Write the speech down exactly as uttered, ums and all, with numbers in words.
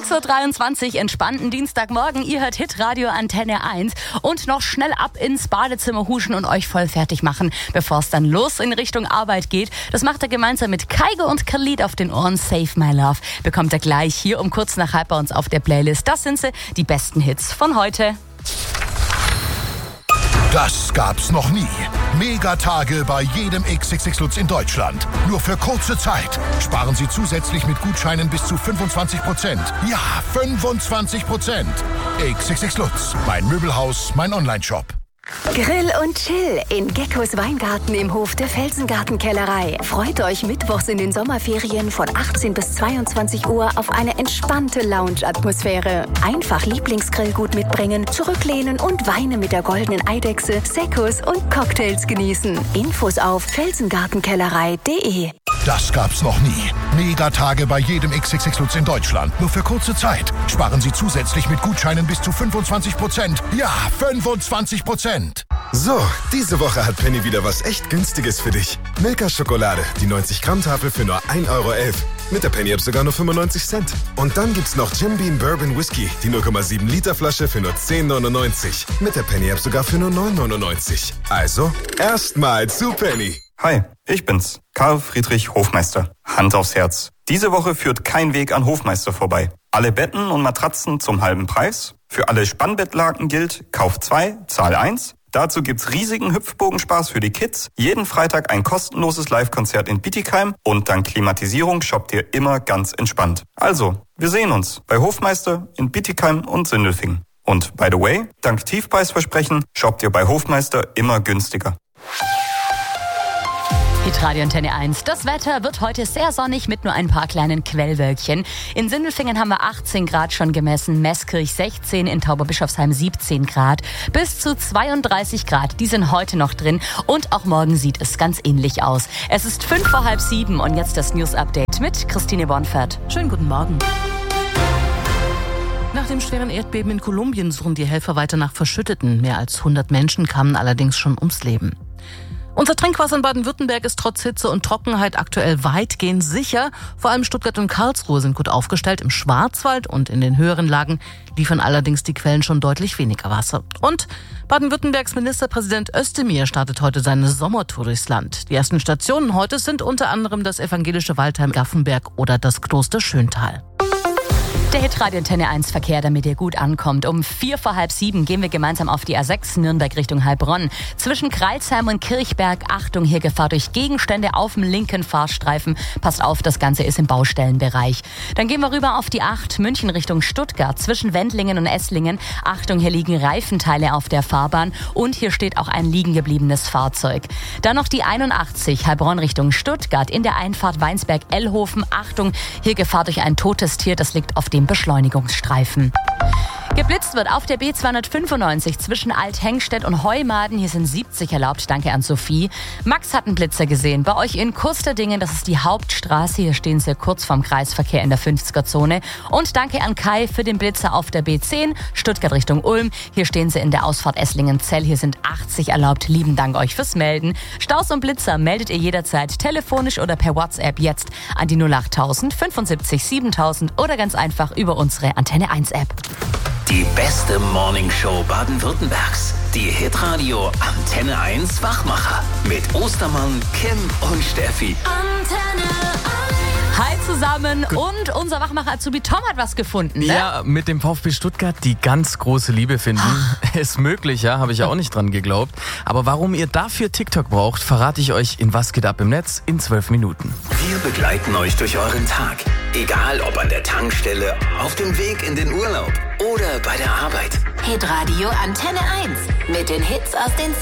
sechs Uhr dreiundzwanzig, entspannten Dienstagmorgen. Ihr hört Hitradio Antenne eins und noch schnell ab ins Badezimmer huschen und euch voll fertig machen, bevor es dann los in Richtung Arbeit geht. Das macht er gemeinsam mit Kygo und Khalid auf den Ohren. Save My Love bekommt er gleich hier um kurz nach halb bei uns auf der Playlist. Das sind sie, die besten Hits von heute. Das gab's noch nie. Megatage bei jedem X X X Lutz in Deutschland. Nur für kurze Zeit. Sparen Sie zusätzlich mit Gutscheinen bis zu fünfundzwanzig Prozent. Ja, fünfundzwanzig Prozent. X X X Lutz. Mein Möbelhaus, mein Onlineshop. Grill und Chill in Geckos Weingarten im Hof der Felsengartenkellerei. Freut euch mittwochs in den Sommerferien von achtzehn bis zweiundzwanzig Uhr auf eine entspannte Lounge-Atmosphäre. Einfach Lieblingsgrillgut mitbringen, zurücklehnen und Weine mit der goldenen Eidechse, Seccos und Cocktails genießen. Infos auf felsengartenkellerei punkt de. Das gab's noch nie. Megatage bei jedem X X X Lutz in Deutschland. Nur für kurze Zeit. Sparen Sie zusätzlich mit Gutscheinen bis zu fünfundzwanzig Prozent. Ja, fünfundzwanzig Prozent. So, diese Woche hat Penny wieder was echt Günstiges für dich. Milka Schokolade, die neunzig Gramm Tafel für nur ein Euro elf. Mit der Penny-App sogar nur fünfundneunzig Cent. Und dann gibt's noch Jim Beam Bourbon Whisky, die null Komma sieben Liter Flasche für nur zehn neunundneunzig. Mit der Penny-App sogar für nur neun neunundneunzig. Also, erstmal zu Penny. Hi, ich bin's, Karl Friedrich Hofmeister. Hand aufs Herz. Diese Woche führt kein Weg an Hofmeister vorbei. Alle Betten und Matratzen zum halben Preis. Für alle Spannbettlaken gilt, kauf zwei, zahl eins. Dazu gibt's riesigen Hüpfbogenspaß für die Kids. Jeden Freitag ein kostenloses Live-Konzert in Bietigheim. Und dank Klimatisierung shoppt ihr immer ganz entspannt. Also, wir sehen uns bei Hofmeister in Bietigheim und Sindelfingen. Und by the way, dank Tiefpreisversprechen shoppt ihr bei Hofmeister immer günstiger. Hitradio Antenne eins. Das Wetter wird heute sehr sonnig mit nur ein paar kleinen Quellwölkchen. In Sindelfingen haben wir achtzehn Grad schon gemessen, Meßkirch sechzehn, in Tauberbischofsheim siebzehn Grad. Bis zu zweiunddreißig Grad, die sind heute noch drin. Und auch morgen sieht es ganz ähnlich aus. Es ist fünf vor halb sieben und jetzt das News-Update mit Christine Bornfert. Schönen guten Morgen. Nach dem schweren Erdbeben in Kolumbien suchen die Helfer weiter nach Verschütteten. Mehr als hundert Menschen kamen allerdings schon ums Leben. Unser Trinkwasser in Baden-Württemberg ist trotz Hitze und Trockenheit aktuell weitgehend sicher. Vor allem Stuttgart und Karlsruhe sind gut aufgestellt. Im Schwarzwald und in den höheren Lagen liefern allerdings die Quellen schon deutlich weniger Wasser. Und Baden-Württembergs Ministerpräsident Özdemir startet heute seine Sommertour durchs Land. Die ersten Stationen heute sind unter anderem das evangelische Waldheim Gaffenberg oder das Kloster Schöntal. Der Hitradio Antenne eins Verkehr, damit ihr gut ankommt. Um vier vor halb sieben gehen wir gemeinsam auf die A sechs Nürnberg Richtung Heilbronn. Zwischen Kreilsheim und Kirchberg, Achtung, hier Gefahr durch Gegenstände auf dem linken Fahrstreifen. Passt auf, das Ganze ist im Baustellenbereich. Dann gehen wir rüber auf die acht München Richtung Stuttgart. Zwischen Wendlingen und Esslingen. Achtung, hier liegen Reifenteile auf der Fahrbahn und hier steht auch ein liegen gebliebenes Fahrzeug. Dann noch die einundachtzig Heilbronn Richtung Stuttgart. In der Einfahrt Weinsberg-Ellhofen. Achtung, hier Gefahr durch ein totes Tier, das liegt auf dem Beschleunigungsstreifen. Geblitzt wird auf der B zweihundertfünfundneunzig zwischen Althengstedt und Heumaden. Hier sind siebzig erlaubt. Danke an Sophie. Max hat einen Blitzer gesehen. Bei euch in Kusterdingen, das ist die Hauptstraße. Hier stehen sie kurz vorm Kreisverkehr in der fünfziger-Zone. Und danke an Kai für den Blitzer auf der B zehn, Stuttgart Richtung Ulm. Hier stehen sie in der Ausfahrt Esslingen-Zell. Hier sind achtzig erlaubt. Lieben Dank euch fürs Melden. Staus und Blitzer meldet ihr jederzeit telefonisch oder per WhatsApp jetzt an die null acht tausend fünfundsiebzig siebentausend oder ganz einfach über unsere Antenne eins App. Die beste Morningshow Baden-Württembergs. Die Hitradio Antenne eins Wachmacher. Mit Ostermann, Kim und Steffi. Antenne eins. Hi zusammen. Und unser Wachmacher Azubi Tom hat was gefunden, ne? Ja, mit dem VfB Stuttgart die ganz große Liebe finden. Ach. Ist möglich, ja, habe ich ja auch nicht dran geglaubt. Aber warum ihr dafür TikTok braucht, verrate ich euch in Was geht ab im Netz in zwölf Minuten. Wir begleiten euch durch euren Tag. Egal ob an der Tankstelle, auf dem Weg in den Urlaub oder bei der Arbeit. Hitradio Antenne eins mit den Hits aus den